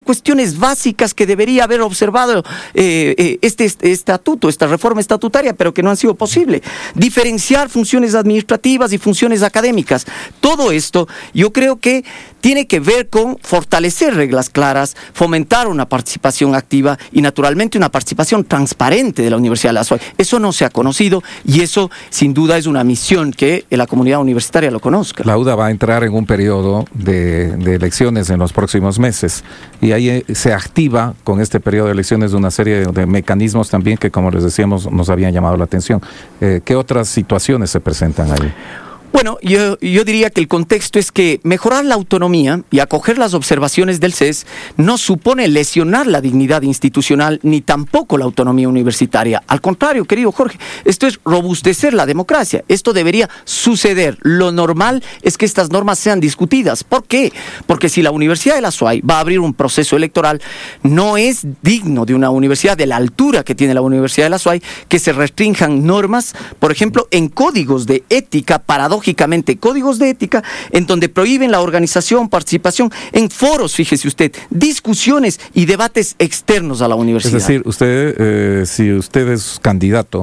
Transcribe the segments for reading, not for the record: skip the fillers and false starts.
cuestiones básicas que debería haber observado este estatuto, esta reforma estatutaria, pero que no han sido posible. Diferenciar funciones administrativas y funciones académicas. Todo esto yo creo que tiene que ver con fortalecer reglas claras, fomentar una participación activa y naturalmente una participación transparente de la Universidad de la SUAY. Eso no se ha conocido y eso sin duda es una misión que la comunidad universitaria lo conozca. La UDA va a entrar en un periodo de elecciones en los próximos meses y ahí se activa con este periodo de elecciones una serie de mecanismos también que, como les decíamos, nos habían llamado la atención. ¿Qué otras situaciones se presentan ahí? Bueno, yo diría que el contexto es que mejorar la autonomía y acoger las observaciones del CES no supone lesionar la dignidad institucional ni tampoco la autonomía universitaria. Al contrario, querido Jorge, esto es robustecer la democracia. Esto debería suceder. Lo normal es que estas normas sean discutidas. ¿Por qué? Porque si la Universidad de la SUAY va a abrir un proceso electoral, no es digno de una universidad de la altura que tiene la Universidad de la SUAY que se restrinjan normas, por ejemplo, en códigos de ética paradójicamente, códigos de ética en donde prohíben la organización, participación en foros, fíjese usted, discusiones y debates externos a la universidad. Es decir, usted, si usted es candidato,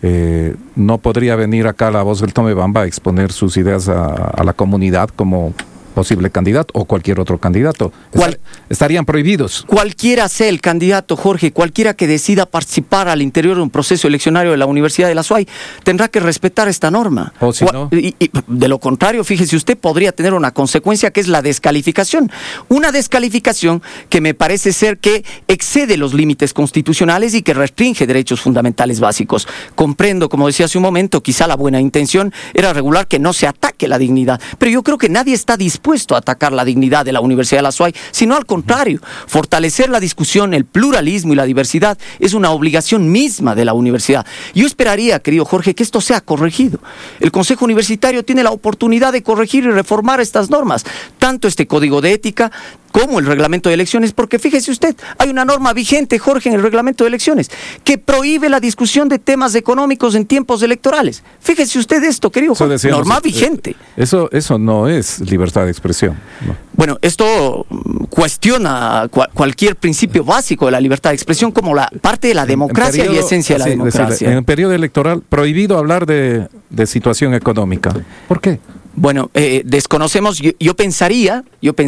no podría venir acá a La Voz del Tomebamba a exponer sus ideas a la comunidad como posible candidato o cualquier otro candidato. Estarían prohibidos. Cualquiera sea el candidato, Jorge, cualquiera que decida participar al interior de un proceso eleccionario de la Universidad de la SUAY tendrá que respetar esta norma. O si no, y de lo contrario, fíjese usted, podría tener una consecuencia que es la descalificación. Una descalificación que me parece ser que excede los límites constitucionales y que restringe derechos fundamentales básicos. Comprendo, como decía hace un momento, quizá la buena intención era regular que no se ataque la dignidad, pero yo creo que nadie está dispuesto a atacar la dignidad de la Universidad de la SUAY, sino al contrario, fortalecer la discusión, el pluralismo y la diversidad es una obligación misma de la universidad. Yo esperaría, querido Jorge, que esto sea corregido. El Consejo Universitario tiene la oportunidad de corregir y reformar estas normas, tanto este código de ética como el reglamento de elecciones, porque fíjese usted, hay una norma vigente, Jorge, en el reglamento de elecciones, que prohíbe la discusión de temas económicos en tiempos electorales. Fíjese usted esto, querido Jorge, decíamos, norma vigente. Eso no es libertad de expresión. No. Bueno, esto cuestiona cualquier principio básico de la libertad de expresión como la parte de la democracia y esencia de la democracia. En el periodo electoral, prohibido hablar de situación económica. ¿Por qué? Bueno, desconocemos, yo pensaría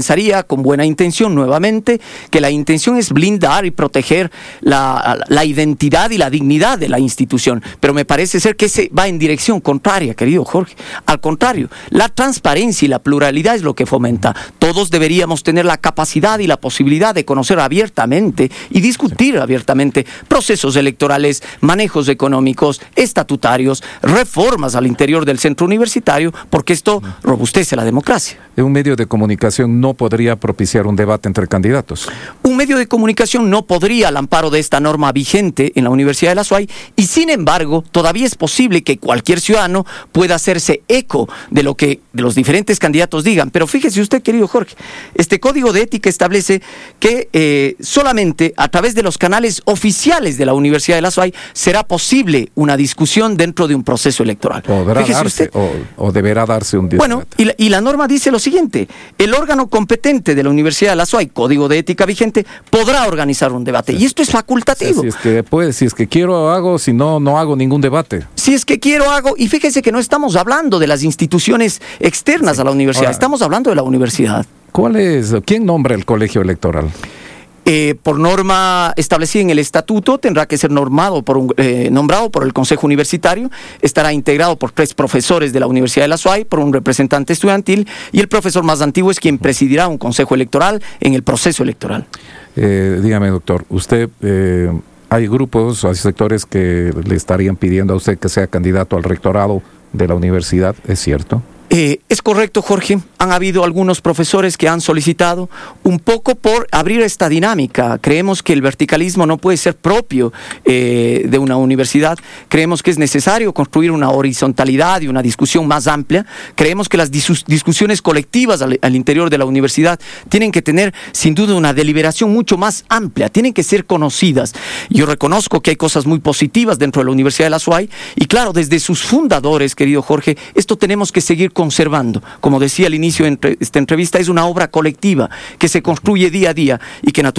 con buena intención nuevamente, que la intención es blindar y proteger la identidad y la dignidad de la institución, pero me parece ser que se va en dirección contraria, querido Jorge. Al contrario, la transparencia y la pluralidad es lo que fomenta. Todos deberíamos tener la capacidad y la posibilidad de conocer abiertamente y discutir abiertamente procesos electorales, manejos económicos, estatutarios, reformas al interior del centro universitario, porque esto robustece la democracia. Un medio de comunicación no podría propiciar un debate entre candidatos. Un medio de comunicación no podría, al amparo de esta norma vigente en la Universidad de la SUAY, y sin embargo, todavía es posible que cualquier ciudadano pueda hacerse eco de lo que los diferentes candidatos digan. Pero fíjese usted, querido Jorge, este código de ética establece que solamente a través de los canales oficiales de la Universidad de la SUAY será posible una discusión dentro de un proceso electoral. Podrá darse o deberá darse un debate. Bueno, y la norma dice lo siguiente: el órgano competente de la Universidad de la SUAY, código de ética vigente, podrá organizar un debate. Y esto es facultativo. Si es que quiero hago, si no, no hago ningún debate. Si es que quiero hago, y fíjese que no estamos hablando de las instituciones externas a la universidad, estamos hablando de la universidad. ¿Quién nombra el colegio electoral? Por norma establecida en el estatuto, tendrá que ser nombrado por el Consejo Universitario, estará integrado por 3 profesores de la Universidad de la SUAY, por un representante estudiantil, y el profesor más antiguo es quien presidirá un consejo electoral en el proceso electoral. Dígame, doctor, usted... hay grupos, hay sectores que le estarían pidiendo a usted que sea candidato al rectorado de la universidad, ¿es cierto? Es correcto, Jorge. Han habido algunos profesores que han solicitado un poco por abrir esta dinámica. Creemos que el verticalismo no puede ser propio de una universidad. Creemos que es necesario construir una horizontalidad y una discusión más amplia. Creemos que las discusiones colectivas al interior de la universidad tienen que tener, sin duda, una deliberación mucho más amplia. Tienen que ser conocidas. Yo reconozco que hay cosas muy positivas dentro de la Universidad de la SUAY y, claro, desde sus fundadores, querido Jorge, esto tenemos que seguir conservando. Como decía al inicio de esta entrevista, es una obra colectiva que se construye día a día y que naturalmente